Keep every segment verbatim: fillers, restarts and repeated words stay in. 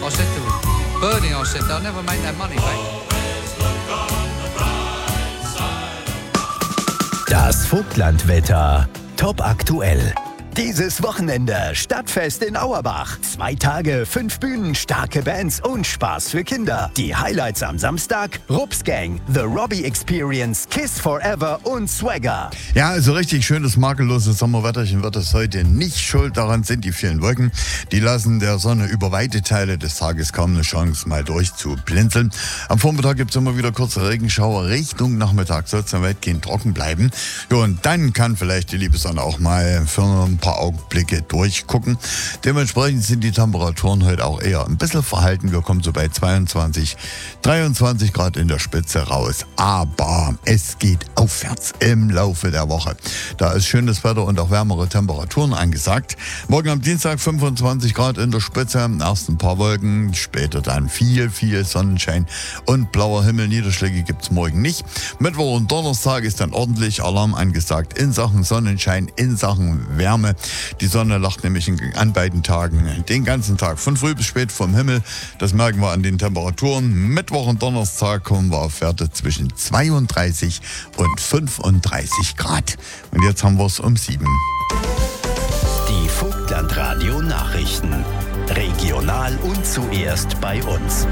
I said to Bernie, I said, they'll never make that money back. Das Vogtlandwetter. Top aktuell. Dieses Wochenende Stadtfest in Auerbach. Zwei Tage, fünf Bühnen, starke Bands und Spaß für Kinder. Die Highlights am Samstag: Rups Gang, The Robbie Experience, Kiss Forever und Swagger. Ja, also richtig schönes, makelloses Sommerwetterchen wird es heute nicht. Schuld daran sind die vielen Wolken. Die lassen der Sonne über weite Teile des Tages kaum eine Chance, mal durchzublinzeln. Am Vormittag gibt es immer wieder kurze Regenschauer. Richtung Nachmittag soll es dann weitgehend trocken bleiben. Ja, und dann kann vielleicht die liebe Sonne auch mal für ein paar Augenblicke durchgucken. Dementsprechend sind die Temperaturen heute auch eher ein bisschen verhalten. Wir kommen so bei zweiundzwanzig, dreiundzwanzig Grad in der Spitze raus. Aber es geht aufwärts im Laufe der Woche. Da ist schönes Wetter und auch wärmere Temperaturen angesagt. Morgen am Dienstag fünfundzwanzig Grad in der Spitze. Erst ein paar Wolken, später dann viel, viel Sonnenschein und blauer Himmel. Niederschläge gibt es morgen nicht. Mittwoch und Donnerstag ist dann ordentlich Alarm angesagt in Sachen Sonnenschein, in Sachen Wärme. Die Sonne lacht nämlich an beiden Tagen den ganzen Tag, von früh bis spät vom Himmel. Das merken wir an den Temperaturen. Mittwoch und Donnerstag kommen wir auf Werte zwischen zweiunddreißig und fünfunddreißig Grad. Und jetzt haben wir es um sieben. Die Vogtlandradio Nachrichten. Regional und zuerst bei uns.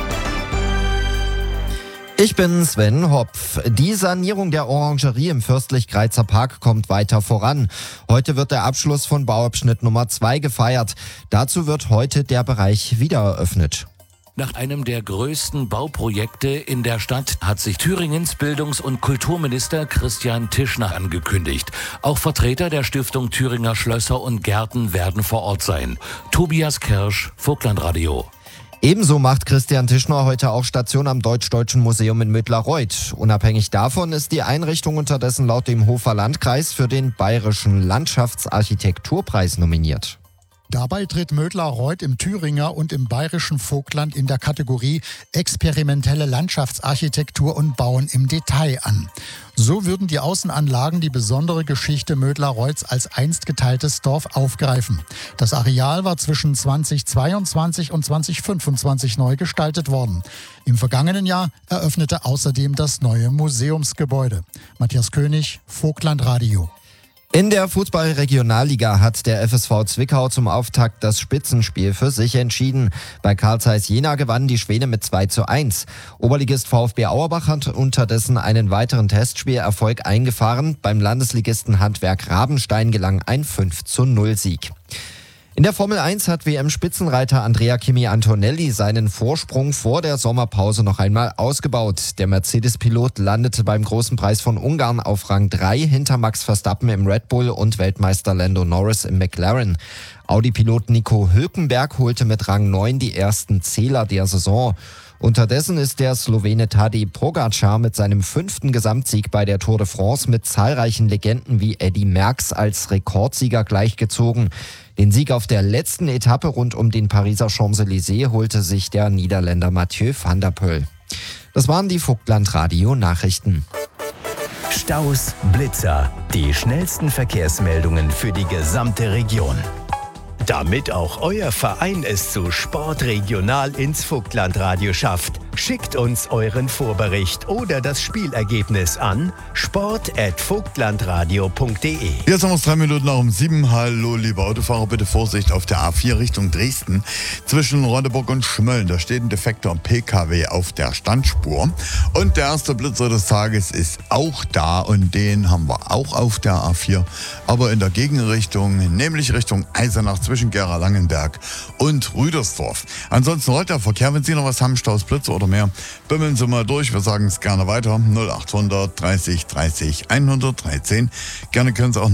Ich bin Sven Hopf. Die Sanierung der Orangerie im Fürstlich-Greizer Park kommt weiter voran. Heute wird der Abschluss von Bauabschnitt Nummer zwei gefeiert. Dazu wird heute der Bereich wieder eröffnet. Nach einem der größten Bauprojekte in der Stadt hat sich Thüringens Bildungs- und Kulturminister Christian Tischner angekündigt. Auch Vertreter der Stiftung Thüringer Schlösser und Gärten werden vor Ort sein. Tobias Kirsch, Vogtlandradio. Ebenso macht Christian Tischner heute auch Station am Deutsch-Deutschen Museum in Mödlareuth. Unabhängig davon ist die Einrichtung unterdessen laut dem Hofer Landkreis für den Bayerischen Landschaftsarchitekturpreis nominiert. Dabei tritt Mödlareuth im Thüringer und im bayerischen Vogtland in der Kategorie experimentelle Landschaftsarchitektur und Bauen im Detail an. So würden die Außenanlagen die besondere Geschichte Mödlareuths als einst geteiltes Dorf aufgreifen. Das Areal war zwischen zweitausendzweiundzwanzig und zweitausendfünfundzwanzig neu gestaltet worden. Im vergangenen Jahr eröffnete außerdem das neue Museumsgebäude. Matthias König, Vogtlandradio. In der Fußball-Regionalliga hat der F S V Zwickau zum Auftakt das Spitzenspiel für sich entschieden. Bei Carl Zeiss Jena gewannen die Schwäne mit zwei zu eins. Oberligist VfB Auerbach hat unterdessen einen weiteren Testspielerfolg eingefahren. Beim Landesligisten Handwerk Rabenstein gelang ein fünf zu null Sieg. In der Formel eins hat W M-Spitzenreiter Andrea Kimi Antonelli seinen Vorsprung vor der Sommerpause noch einmal ausgebaut. Der Mercedes-Pilot landete beim Großen Preis von Ungarn auf Rang drei hinter Max Verstappen im Red Bull und Weltmeister Lando Norris im McLaren. Audi-Pilot Nico Hülkenberg holte mit Rang neun die ersten Zähler der Saison. Unterdessen ist der Slowene Tadej Pogačar mit seinem fünften Gesamtsieg bei der Tour de France mit zahlreichen Legenden wie Eddy Merckx als Rekordsieger gleichgezogen. Den Sieg auf der letzten Etappe rund um den Pariser Champs-Élysées holte sich der Niederländer Mathieu van der Poel. Das waren die Vogtlandradio-Nachrichten. Staus, Blitzer, die schnellsten Verkehrsmeldungen für die gesamte Region. Damit auch euer Verein es zu Sport Regional ins Vogtlandradio schafft, schickt uns euren Vorbericht oder das Spielergebnis an sport at vogtlandradio punkt de. Jetzt haben wir es drei Minuten nach um sieben. Hallo, liebe Autofahrer, bitte Vorsicht auf der A vier Richtung Dresden. Zwischen Rondeburg und Schmölln, da steht ein defekter P K W auf der Standspur. Und der erste Blitzer des Tages ist auch da und den haben wir auch auf der A vier, aber in der Gegenrichtung, nämlich Richtung Eisenach zwischen Gera-Langenberg und Rüdersdorf. Ansonsten rollt der Verkehr. Wenn Sie noch was haben, Staus, Blitzer oder mehr, bimmeln Sie mal durch. Wir sagen es gerne weiter. null acht hundert dreißig dreißig hundertdreizehn. Gerne können Sie auch